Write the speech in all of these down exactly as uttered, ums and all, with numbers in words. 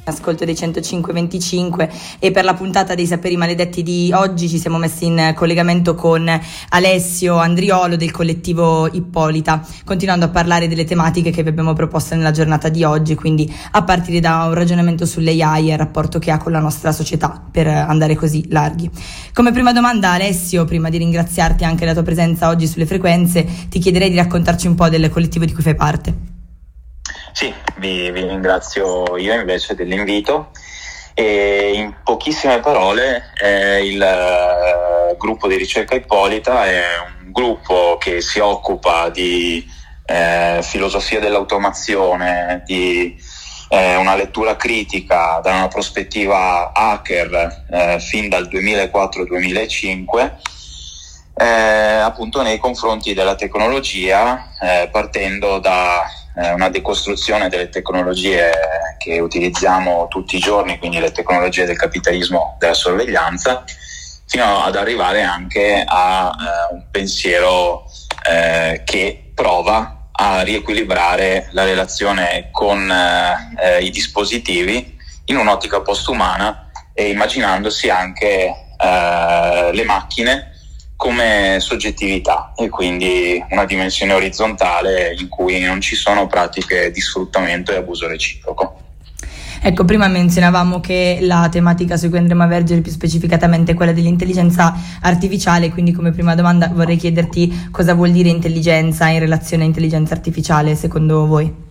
ascolto dei centocinque venticinque, e per la puntata dei saperi maledetti di oggi ci siamo messi in collegamento con Alessio Andriolo del collettivo Ippolita, continuando a parlare delle tematiche che vi abbiamo proposto nella giornata di oggi, quindi a partire da un ragionamento sull'A I e il rapporto che ha con la nostra società, per andare così larghi. Come prima domanda, Alessio, prima di ringraziarti anche della tua presenza oggi sulle frequenze, ti chiederei di raccontarci un po' del collettivo di cui fai parte. Sì, vi, vi ringrazio io invece dell'invito, e in pochissime parole eh, il uh, gruppo di ricerca Ippolita è un gruppo che si occupa di eh, filosofia dell'automazione, di eh, una lettura critica da una prospettiva hacker eh, fin dal duemilaquattro duemilacinque, eh, appunto nei confronti della tecnologia, eh, partendo da una decostruzione delle tecnologie che utilizziamo tutti i giorni, quindi le tecnologie del capitalismo della sorveglianza, fino ad arrivare anche a eh, un pensiero eh, che prova a riequilibrare la relazione con eh, i dispositivi in un'ottica postumana, e immaginandosi anche eh, le macchine come soggettività, e quindi una dimensione orizzontale in cui non ci sono pratiche di sfruttamento e abuso reciproco. Ecco, prima menzionavamo che la tematica su cui andremo a vergere più specificatamente è quella dell'intelligenza artificiale, quindi come prima domanda vorrei chiederti cosa vuol dire intelligenza in relazione a intelligenza artificiale secondo voi?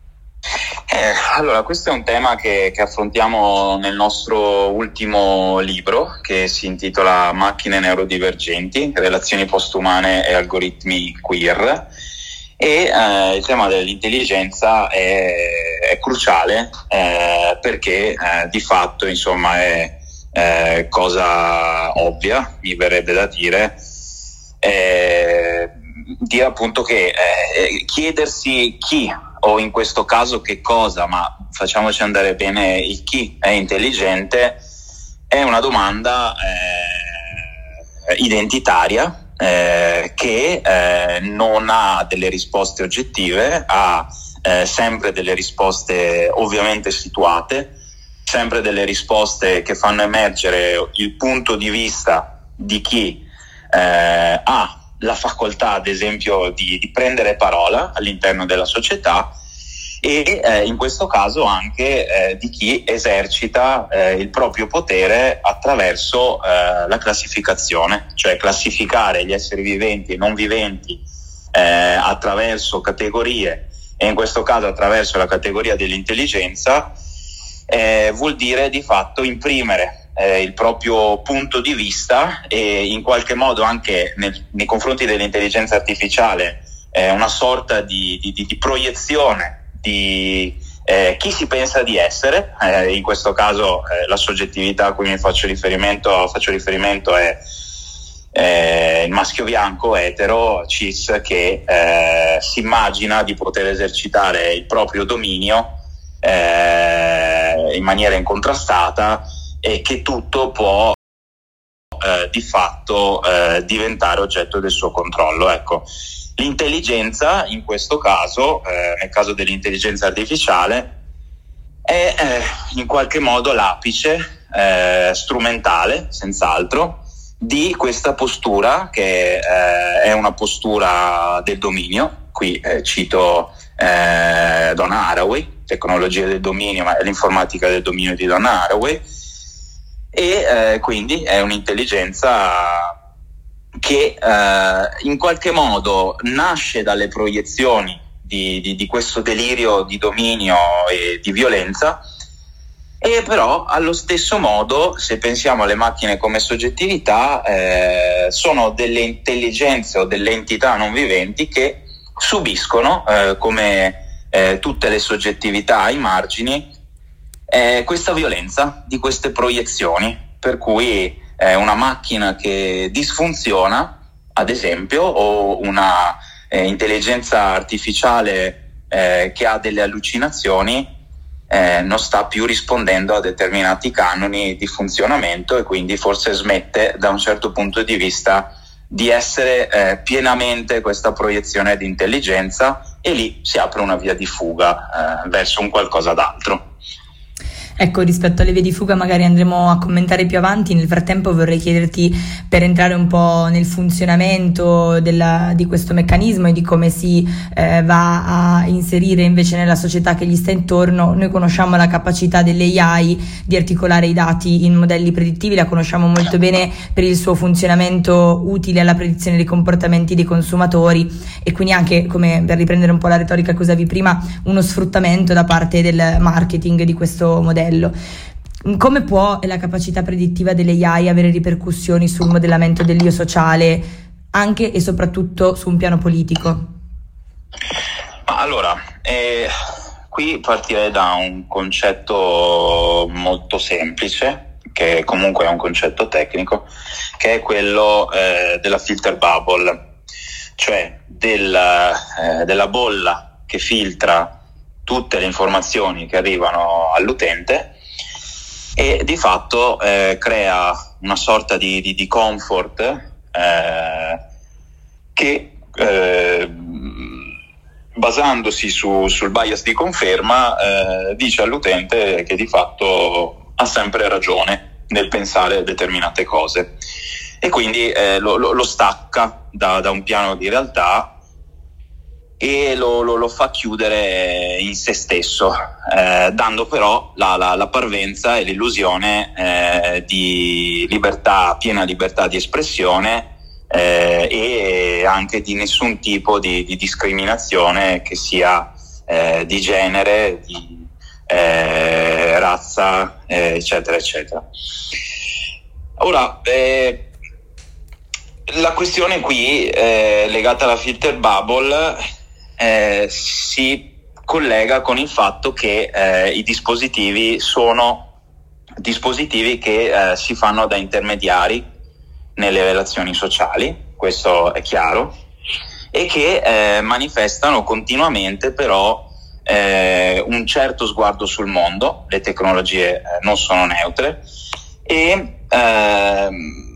Eh, allora, questo è un tema che, che affrontiamo nel nostro ultimo libro, che si intitola Macchine neurodivergenti, relazioni postumane e algoritmi queer, e eh, il tema dell'intelligenza è, è cruciale eh, perché eh, di fatto insomma è eh, cosa ovvia, mi verrebbe da dire, eh, dire appunto che eh, chiedersi chi, o in questo caso che cosa, ma facciamoci andare bene il chi è intelligente, è una domanda eh, identitaria eh, che eh, non ha delle risposte oggettive, ha eh, sempre delle risposte ovviamente situate, sempre delle risposte che fanno emergere il punto di vista di chi eh, ha la facoltà, ad esempio, di, di prendere parola all'interno della società, e eh, in questo caso anche eh, di chi esercita eh, il proprio potere attraverso eh, la classificazione, cioè classificare gli esseri viventi e non viventi eh, attraverso categorie, e in questo caso attraverso la categoria dell'intelligenza, eh, vuol dire di fatto imprimere Eh, il proprio punto di vista, e in qualche modo anche nel, nei confronti dell'intelligenza artificiale eh, una sorta di, di, di proiezione di eh, chi si pensa di essere, eh, in questo caso eh, la soggettività a cui mi faccio riferimento, faccio riferimento è eh, il maschio bianco etero cis che eh, si immagina di poter esercitare il proprio dominio eh, in maniera incontrastata, e che tutto può eh, di fatto eh, diventare oggetto del suo controllo. Ecco, l'intelligenza in questo caso, eh, nel caso dell'intelligenza artificiale, è eh, in qualche modo l'apice eh, strumentale, senz'altro, di questa postura che eh, è una postura del dominio. Qui eh, cito eh, Donna Haraway, Tecnologie del dominio, ma è l'informatica del dominio di Donna Haraway. E eh, quindi è un'intelligenza che eh, in qualche modo nasce dalle proiezioni di, di, di questo delirio di dominio e di violenza, e però allo stesso modo, se pensiamo alle macchine come soggettività, eh, sono delle intelligenze o delle entità non viventi che subiscono, eh, come eh, tutte le soggettività ai margini, Eh, questa violenza di queste proiezioni, per cui eh, una macchina che disfunziona, ad esempio, o una eh, intelligenza artificiale eh, che ha delle allucinazioni, eh, non sta più rispondendo a determinati canoni di funzionamento, e quindi forse smette da un certo punto di vista di essere eh, pienamente questa proiezione di intelligenza, e lì si apre una via di fuga eh, verso un qualcosa d'altro. Ecco, rispetto alle vie di fuga magari andremo a commentare più avanti. Nel frattempo vorrei chiederti, per entrare un po' nel funzionamento della, di questo meccanismo e di come si eh, va a inserire invece nella società che gli sta intorno. Noi conosciamo la capacità delle A I di articolare i dati in modelli predittivi, la conosciamo molto bene per il suo funzionamento utile alla predizione dei comportamenti dei consumatori e quindi anche, come per riprendere un po' la retorica che usavi prima, uno sfruttamento da parte del marketing di questo modello. Come può la capacità predittiva delle A I avere ripercussioni sul modellamento dell'io sociale, anche e soprattutto su un piano politico? Allora, eh, qui partirei da un concetto molto semplice, che comunque è un concetto tecnico, che è quello eh, della filter bubble, cioè del, eh, della bolla che filtra tutte le informazioni che arrivano all'utente e di fatto eh, crea una sorta di, di, di comfort eh, che eh, basandosi su, sul bias di conferma eh, dice all'utente che di fatto ha sempre ragione nel pensare determinate cose e quindi eh, lo, lo, lo stacca da, da un piano di realtà e lo, lo, lo fa chiudere in se stesso, eh, dando però la, la, la parvenza e l'illusione eh, di libertà, piena libertà di espressione eh, e anche di nessun tipo di, di discriminazione che sia eh, di genere, di eh, razza, eh, eccetera, eccetera. Ora, eh, la questione qui eh, legata alla filter bubble Eh, si collega con il fatto che eh, i dispositivi sono dispositivi che eh, si fanno da intermediari nelle relazioni sociali, questo è chiaro, e che eh, manifestano continuamente però eh, un certo sguardo sul mondo. Le tecnologie eh, non sono neutre e eh,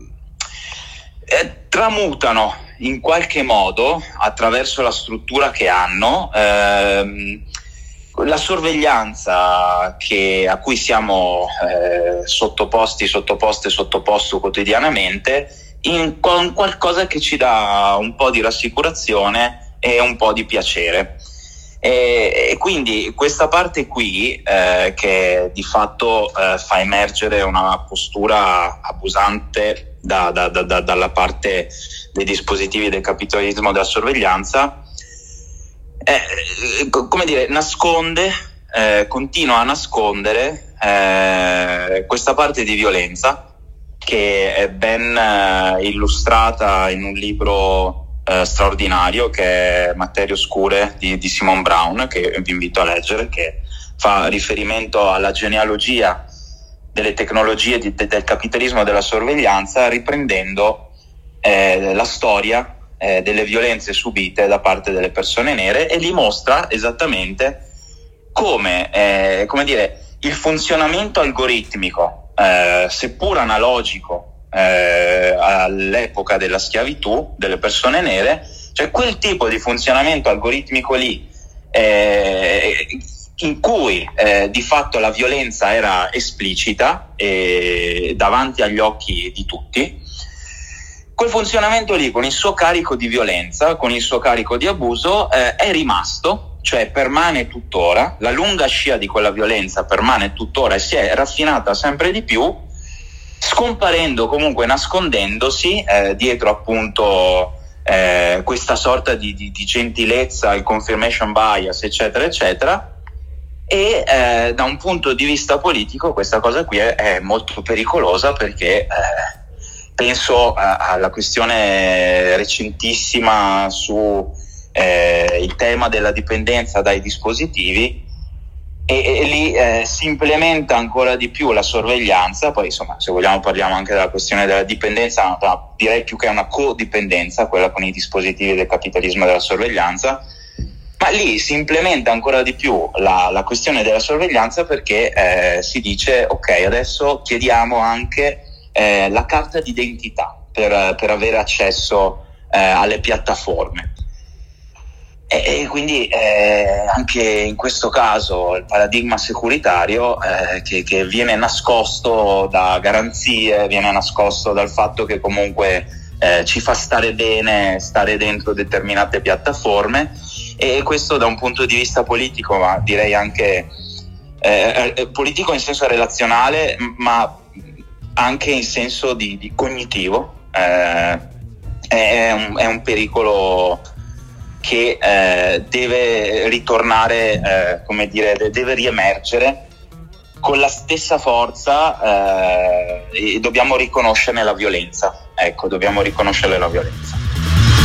eh, tramutano in qualche modo, attraverso la struttura che hanno, ehm, la sorveglianza che, a cui siamo eh, sottoposti, sottoposte, sottoposto quotidianamente, in qualcosa che ci dà un po' di rassicurazione e un po' di piacere. E, e quindi questa parte qui, eh, che di fatto eh, fa emergere una postura abusante da, da, da, dalla parte dei dispositivi del capitalismo della sorveglianza, eh, come dire, nasconde, eh, continua a nascondere eh, questa parte di violenza che è ben eh, illustrata in un libro eh, straordinario che è Materie Oscure di, di Simone Brown, che vi invito a leggere, che fa riferimento alla genealogia delle tecnologie di, de, del capitalismo della sorveglianza, riprendendo Eh, la storia eh, delle violenze subite da parte delle persone nere, e li mostra esattamente come, eh, come dire, il funzionamento algoritmico, eh, seppur analogico eh, all'epoca della schiavitù delle persone nere, cioè quel tipo di funzionamento algoritmico lì, eh, in cui eh, di fatto la violenza era esplicita e davanti agli occhi di tutti. Quel funzionamento lì, con il suo carico di violenza, con il suo carico di abuso, eh, è rimasto, cioè permane tuttora. La lunga scia di quella violenza permane tuttora e si è raffinata sempre di più, scomparendo, comunque nascondendosi eh, dietro appunto eh, questa sorta di, di, di gentilezza, il confirmation bias, eccetera, eccetera. E eh, da un punto di vista politico questa cosa qui è, è molto pericolosa, perché eh, penso alla questione recentissima su eh, il tema della dipendenza dai dispositivi, e, e lì eh, si implementa ancora di più la sorveglianza. Poi insomma, se vogliamo parliamo anche della questione della dipendenza, ma direi più che è una codipendenza quella con i dispositivi del capitalismo della sorveglianza, ma lì si implementa ancora di più la, la questione della sorveglianza, perché eh, si dice ok, adesso chiediamo anche Eh, la carta d'identità per, per avere accesso eh, alle piattaforme. E, e quindi eh, anche in questo caso il paradigma securitario eh, che, che viene nascosto da garanzie, viene nascosto dal fatto che comunque eh, ci fa stare bene stare dentro determinate piattaforme, e questo da un punto di vista politico, ma direi anche eh, eh, politico in senso relazionale, ma anche in senso di, di cognitivo, eh, è, un, è un pericolo che eh, deve ritornare, eh, come dire, deve riemergere con la stessa forza, eh, e dobbiamo riconoscerne la violenza. Ecco, dobbiamo riconoscere la violenza.